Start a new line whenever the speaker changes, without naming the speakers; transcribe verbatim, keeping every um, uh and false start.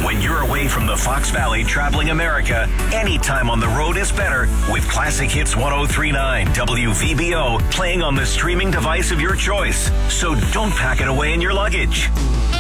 When you're away from the Fox Valley traveling America, any time on the road is better with Classic Hits ten thirty-nine W V B O playing on the streaming device of your choice. So don't pack it away in your luggage.